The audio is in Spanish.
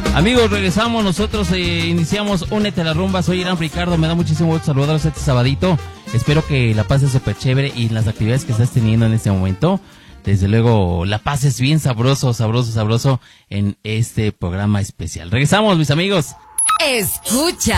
Amigos, regresamos, nosotros iniciamos Únete a la Rumba, soy Irán Ricardo, me da muchísimo gusto saludaros este sabadito, espero que la pases súper chévere y las actividades que estás teniendo en este momento, desde luego la pases bien sabroso en este programa especial. Regresamos, mis amigos. Escucha